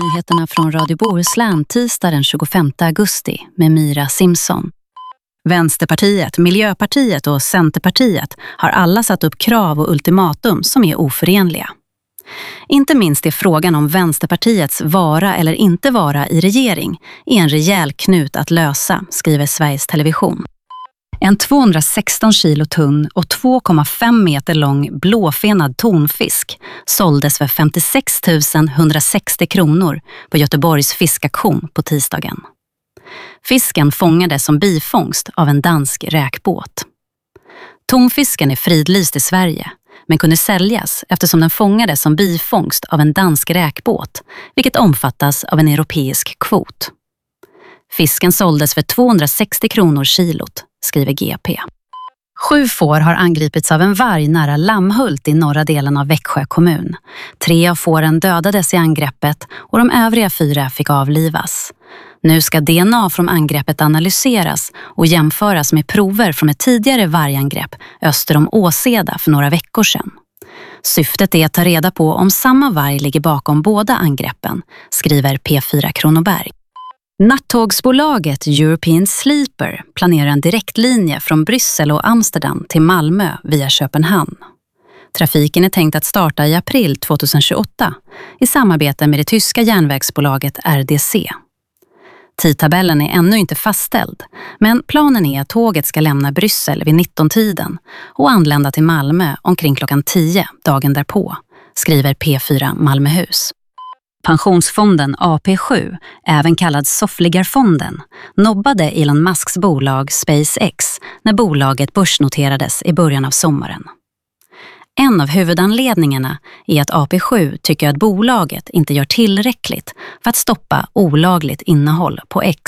nyheterna från Radio Bohuslän tisdag den 25 augusti med Mira Simson. Vänsterpartiet, Miljöpartiet och Centerpartiet har alla satt upp krav och ultimatum som är oförenliga. Inte minst är frågan om Vänsterpartiets vara eller inte vara i regering är en rejäl knut att lösa, skriver Sveriges Television. En 216 kilo tunn och 2,5 meter lång blåfenad tonfisk såldes för 56 160 kronor på Göteborgs fiskaktion på tisdagen. Fisken fångades som bifångst av en dansk räkbåt. Tonfisken är fridlyst i Sverige, men kunde säljas eftersom den fångades som bifångst av en dansk räkbåt, vilket omfattas av en europeisk kvot. Fisken såldes för 260 kronor kilot, skriver GP. 7 får har angripits av en varg nära Lammhult i norra delen av Växjö kommun. 3 av fåren dödades i angreppet och de övriga 4 fick avlivas. Nu ska DNA från angreppet analyseras och jämföras med prover från ett tidigare vargangrepp öster om Åseda för några veckor sedan. Syftet är att ta reda på om samma varg ligger bakom båda angreppen, skriver P4 Kronoberg. Nattågsbolaget European Sleeper planerar en direktlinje från Bryssel och Amsterdam till Malmö via Köpenhamn. Trafiken är tänkt att starta i april 2028 i samarbete med det tyska järnvägsbolaget RDC. Tidtabellen är ännu inte fastställd, men planen är att tåget ska lämna Bryssel vid 19-tiden och anlända till Malmö omkring klockan 10 dagen därpå, skriver P4 Malmöhus. Pensionsfonden AP7, även kallad Soffligarfonden, nobbade Elon Musks bolag SpaceX när bolaget börsnoterades i början av sommaren. En av huvudanledningarna är att AP7 tycker att bolaget inte gör tillräckligt för att stoppa olagligt innehåll på X.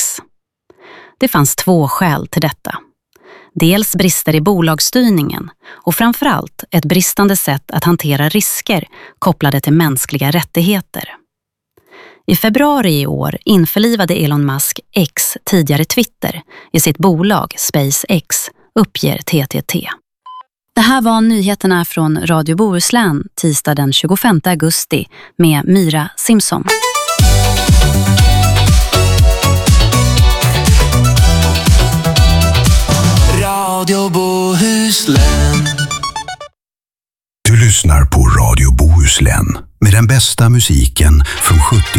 Det fanns 2 skäl till detta. Dels brister i bolagsstyrningen och framförallt ett bristande sätt att hantera risker kopplade till mänskliga rättigheter. I februari i år införlivade Elon Musk X, tidigare Twitter, i sitt bolag SpaceX, uppger TTT. Det här var nyheterna från Radio Bohuslän tisdag den 25 augusti med Mira Simson. Radio Bohuslän. Du lyssnar på Radio Bohuslän med den bästa musiken från 70